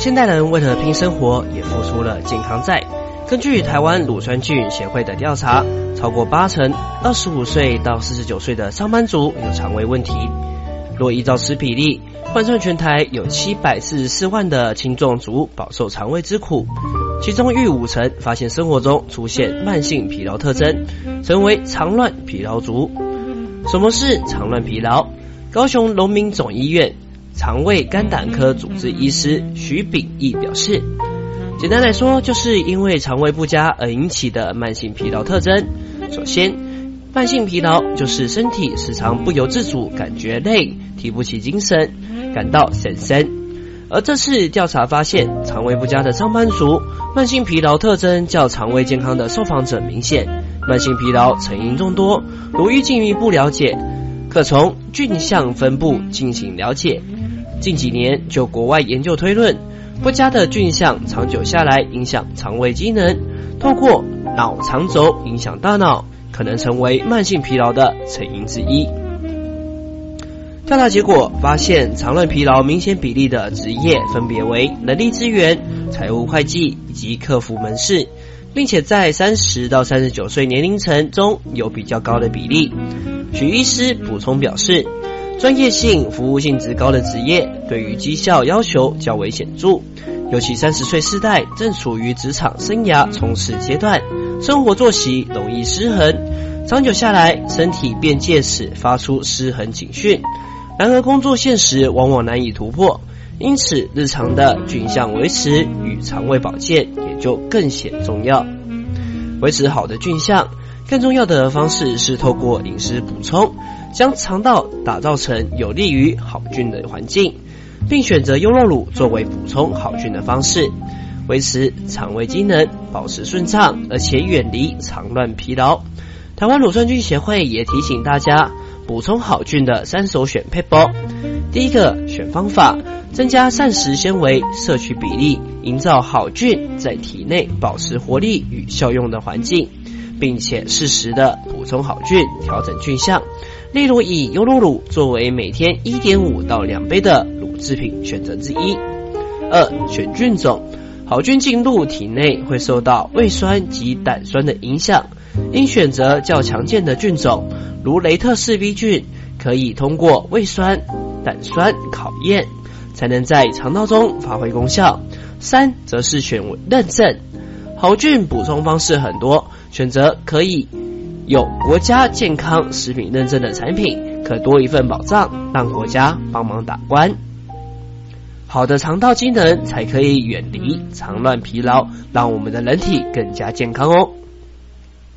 现代人为了拼生活，也付出了健康债。根据台湾乳酸菌协会的调查，超过80%， 25岁到49岁的上班族有肠胃问题。若依照此比例，换算全台有744万的青壮族饱受肠胃之苦，其中逾50%发现生活中出现慢性疲劳特征，成为肠乱疲劳族。什么是肠乱疲劳？高雄荣民总医院肠胃肝胆科主治医师徐秉义表示，简单来说，就是因为肠胃不佳而引起的慢性疲劳特征。首先，慢性疲劳就是身体时常不由自主感觉累，提不起精神，感到神神。而这次调查发现，肠胃不佳的上班族慢性疲劳特征较肠胃健康的受访者明显。慢性疲劳成因众多，如欲进一步了解，可从菌相分布进行了解。近几年就国外研究推论，不佳的菌相长久下来影响肠胃机能，透过脑肠轴影响大脑，可能成为慢性疲劳的成因之一。调查结果发现，肠乱疲劳明显比例的职业分别为人力资源、财务会计以及客服门市，并且在30到39岁年龄层中有比较高的比例。许医师补充表示，专业性、服务性质高的职业对于绩效要求较为显著，尤其30岁世代正处于职场生涯冲刺阶段，生活作息容易失衡，长久下来身体便借此发出失衡警讯。然而工作现实往往难以突破，因此日常的菌相维持与肠胃保健也就更显重要。维持好的菌相，更重要的方式是透过饮食补充，将肠道打造成有利于好菌的环境，并选择优酪乳作为补充好菌的方式，维持肠胃机能，保持顺畅，而且远离肠乱疲劳。台湾乳酸菌协会也提醒大家，补充好菌的3首选配包。第一个选方法，增加膳食纤维摄取比例，营造好菌在体内保持活力与效用的环境，并且适时的补充好菌，调整菌相。例如以优酪乳作为每天1.5到2杯的乳制品选择之一。2、选菌种，好菌进入体内会受到胃酸及胆酸的影响，应选择较强健的菌种，如雷特氏 B 菌，可以通过胃酸、胆酸考验，才能在肠道中发挥功效。3、则是选认证，好菌补充方式很多，选择可以有国家健康食品认证的产品，可多一份保障，让国家帮忙打关。好的肠道机能才可以远离肠乱疲劳，让我们的人体更加健康哦。